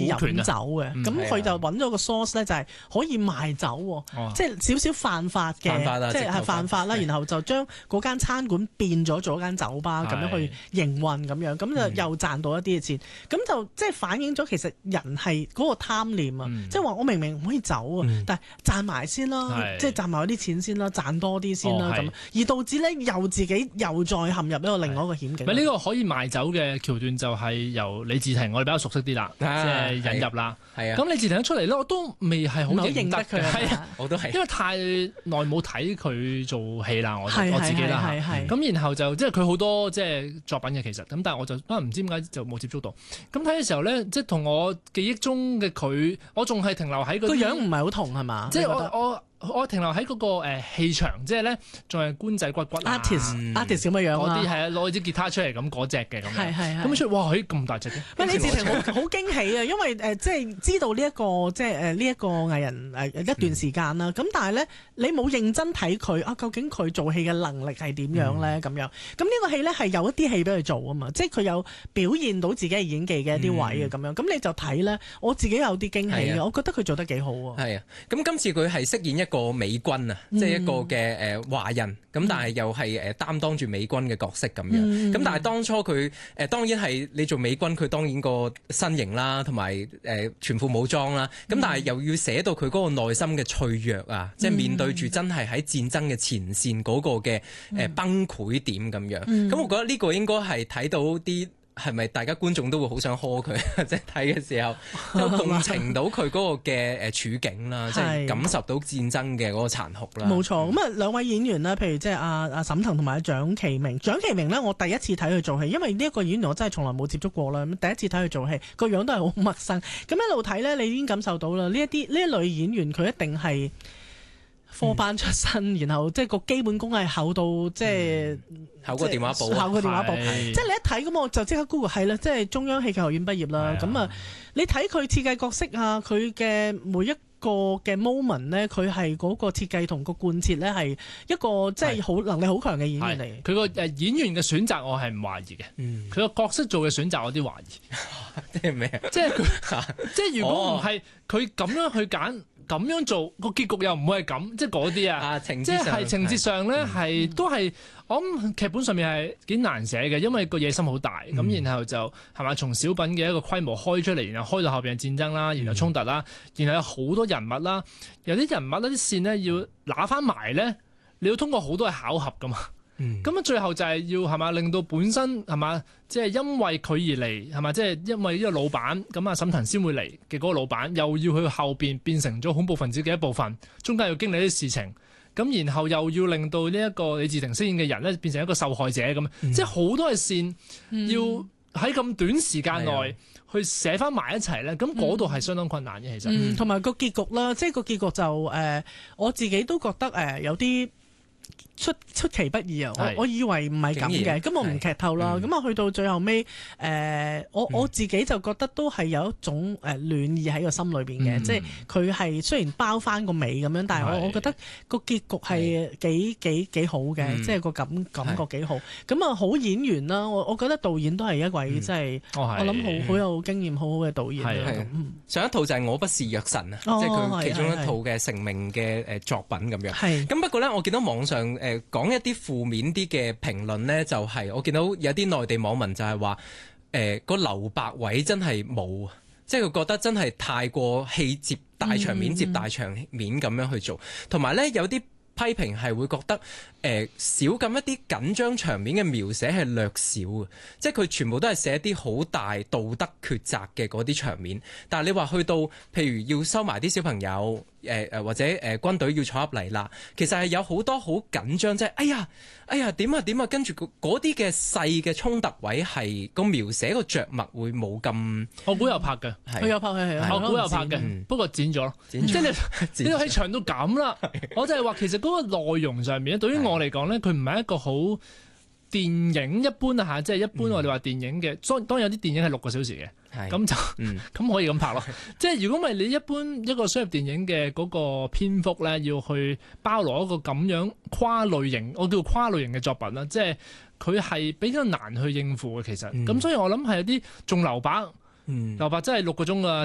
飲酒嘅，咁佢就揾咗個 source 咧，就係可以賣酒，即係少少犯法嘅，即係犯法啦。然後就將嗰間餐館變咗做一間酒吧咁樣去營運咁樣，咁就又賺到一啲嘅錢。咁就即係反映咗其實人係嗰個貪念啊，即係話我明明唔可以走啊，但係賺埋先啦，即係賺埋嗰啲錢先啦，賺多啲先啦咁，而導致咧又自己又再陷入一個另外一個險境。 呢個可以賣酒嘅橋段就係由李治廷，我哋比較熟悉啲啦，即係引入啦。咁李治廷一出嚟咧，我都未係好認得佢，係啊， 我都係， 因為太耐冇睇佢做戲啦，我自己啦。咁然後就即係佢好多即係作品嘅其實，咁但係我就可能唔知點解就冇接觸到。咁睇嘅時候咧，即係同我記憶中嘅佢，我仲係停留喺個樣唔係好同係嘛？ 即係我停留喺嗰個氣場，即係咧仲係官仔骨骨 artist 咁嘅樣嗰啲係啊，攞支吉他出嚟咁嗰隻嘅咁樣，咁出哇咁大隻嘅。 李治廷好驚喜啊，因為即係知道呢一個即係呢一個藝人一段時間啦。咁但係咧你冇認真睇佢啊，究竟佢做戲嘅能力係點樣咧？咁樣咁呢個戲咧係有一啲戲俾佢做啊嘛，即係佢有表現到自己嘅演技嘅一啲位嘅咁樣。咁你就睇咧，我自己有啲驚喜嘅，我覺得佢做得幾好喎。 係啊，咁今次佢係飾演一個美軍啊，即係一個嘅華人，咁但係又係擔當住美軍嘅角色咁樣。咁但係當初佢當然係你做美軍，佢當然個身形啦，同埋全副武裝啦。咁但係又要寫到佢嗰個內心嘅脆弱啊，即係面對住真係喺戰爭嘅前線嗰個嘅崩潰點咁樣。咁我覺得呢個應該係睇到啲。係咪大家觀眾都會好想呵佢？即係睇嘅時候都共情到佢嗰個嘅處境啦，即係感受到戰爭嘅嗰個殘酷啦。 冇錯，咁啊兩位演員啦，譬如即係阿沈騰同埋蔣奇明。蔣奇明呢，我第一次睇佢做戲，因為呢一個演員我真係從來冇接觸過啦。咁第一次睇佢做戲，個樣都係好陌生。咁一路睇呢，你已經感受到啦。呢一類演員佢一定係科班出身，然後即係個基本功係厚到即係厚過電話簿， 即係你一睇咁我就即刻 Google 係啦，即係中央戲劇學院畢業啦。咁啊，你睇佢設計角色啊，佢嘅每一個嘅 moment 咧，佢係嗰個設計同個貫徹咧，係一個即係好能力好強嘅演員嚟。 佢個演員嘅選擇我係唔懷疑嘅，佢個角色做嘅選擇我有啲懷疑。 即係咩？ 即係佢，即係如果唔係佢咁樣去揀。咁樣做個結局又唔會係咁，即係嗰啲啊，即係情節上咧係都係我諗劇本上面係幾難寫嘅，因為個野心好大，咁然後就係咪從小品嘅一個規模開出嚟，然後開到後邊嘅戰爭啦，然後衝突啦，然後有好多人物啦，有啲人物咧啲線咧要揦翻埋咧，你要通過好多嘅巧合噶嘛。咁最後就係要係嘛，令到本身係嘛，即係因為佢而嚟係嘛，即係因為呢個老闆咁啊，沈騰先會嚟嘅嗰個老闆，又要去後邊變成咗恐怖分子嘅一部分，中間要經歷啲事情，咁然後又要令到呢一個李治廷飾演嘅人咧變成一個受害者咁，即係好多嘅線要喺咁短時間內去寫翻埋一齊咧，咁嗰度係相當困難嘅其實。 同埋個結局啦，即係個結局就我自己都覺得有啲。出其不意啊！我以為唔係咁嘅，咁我唔劇透啦。咁啊去到最後尾，我自己就覺得都係有一種暖意喺個心裏邊嘅，即係佢係雖然包翻個尾咁樣，但係我覺得個結局係幾好嘅，即係個感覺幾好。咁啊好演員啦，我覺得導演都係一位即係我諗好有經驗好好嘅導演。 上一套就係《我不是藥神》啊，即係佢其中一套嘅成名嘅作品咁樣。咁不過咧，我見到網上講一啲負面啲嘅評論呢，就係我見到有啲內地網民就係話個留白位真係冇，即係佢覺得真係太過戲接大場面接大場面咁樣去做，同埋呢，有啲批評係會覺得少咁一啲緊張場面嘅描寫係略少嘅，即係佢全部都係寫啲好大道德抉擇嘅嗰啲場面，但係你話去到譬如要收埋啲小朋友或者軍隊要坐入嚟啦，其實係有好多好緊張，即係哎呀點啊，跟住嗰啲嘅細嘅衝突位係個描寫個着墨會冇咁。 我估有拍嘅， 佢有拍係我估有拍嘅，不過剪咗咯，即係呢個戲長到咁啦。我就係話其實嗰個內容上面咧，對於我嚟講咧，佢唔係一個好電影一般啊嚇，即係一般我哋話電影嘅，當然有啲電影係6個小時嘅，咁就咁可以咁拍咯。即係如果唔係你一般一個商業電影嘅嗰個篇幅咧，要去包羅一個咁樣跨類型，我叫跨類型嘅作品啦，即係佢係比較難去應付嘅其實。咁所以我諗係有啲仲留白。留白真係6個鐘啊，